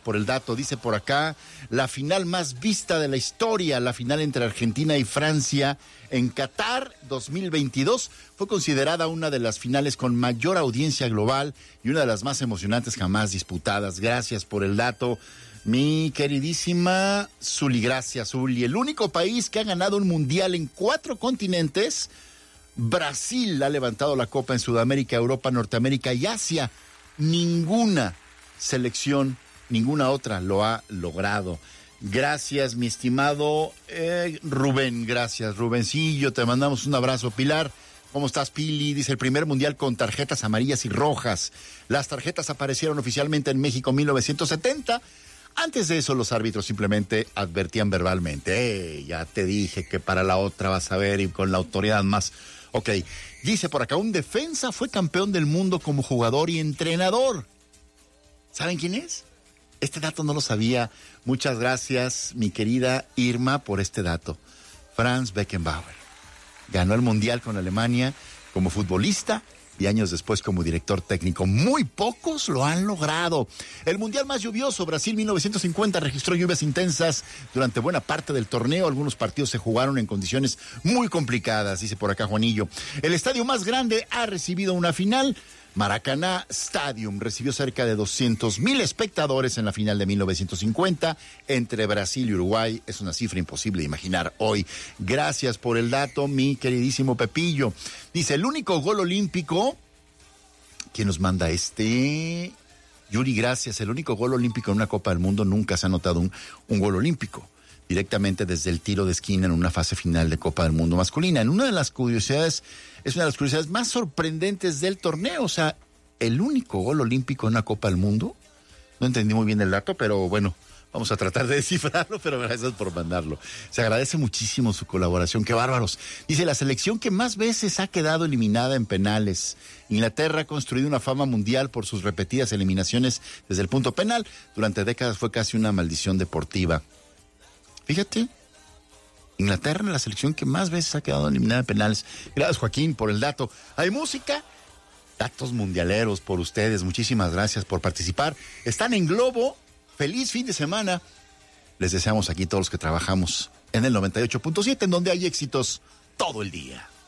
por el dato. Dice por acá, la final más vista de la historia, la final entre Argentina y Francia en Qatar 2022, fue considerada una de las finales con mayor audiencia global y una de las más emocionantes jamás disputadas. Gracias por el dato, mi queridísima Zuli. Gracias, Zuli. El único país que ha ganado un mundial en 4 continentes, Brasil, ha levantado la copa en Sudamérica, Europa, Norteamérica y Asia. Ninguna selección, ninguna otra lo ha logrado. Gracias, mi estimado Rubén. Gracias, Rubencillo. Te mandamos un abrazo. Pilar, ¿cómo estás, Pili? Dice, el primer mundial con tarjetas amarillas y rojas. Las tarjetas aparecieron oficialmente en México en 1970. Antes de eso, los árbitros simplemente advertían verbalmente. Ya te dije que para la otra vas a ver, y con la autoridad más. Ok, dice por acá, un defensa fue campeón del mundo como jugador y entrenador. ¿Saben quién es? Este dato no lo sabía. Muchas gracias, mi querida Irma, por este dato. Franz Beckenbauer ganó el mundial con Alemania como futbolista y años después como director técnico. Muy pocos lo han logrado. El mundial más lluvioso, Brasil 1950, registró lluvias intensas durante buena parte del torneo. Algunos partidos se jugaron en condiciones muy complicadas, dice por acá Juanillo. El estadio más grande ha recibido una final. Maracaná Stadium recibió cerca de 200,000 espectadores en la final de 1950 entre Brasil y Uruguay. Es una cifra imposible de imaginar hoy. Gracias por el dato, mi queridísimo Pepillo. Dice, el único gol olímpico... ¿Quién nos manda este? Yuri, gracias. El único gol olímpico en una Copa del Mundo, nunca se ha anotado un gol olímpico directamente desde el tiro de esquina en una fase final de Copa del Mundo masculina. Es una de las curiosidades más sorprendentes del torneo. O sea, el único gol olímpico en una Copa del Mundo. No entendí muy bien el dato, pero bueno, vamos a tratar de descifrarlo, pero gracias por mandarlo. Se agradece muchísimo su colaboración, qué bárbaros. Dice, la selección que más veces ha quedado eliminada en penales. Inglaterra ha construido una fama mundial por sus repetidas eliminaciones desde el punto penal. Durante décadas fue casi una maldición deportiva. Fíjate, Inglaterra, la selección que más veces ha quedado eliminada en penales. Gracias, Joaquín, por el dato. Hay música, datos mundialeros por ustedes. Muchísimas gracias por participar. Están en Globo. Feliz fin de semana. Les deseamos aquí todos los que trabajamos en el 98.7, en donde hay éxitos todo el día.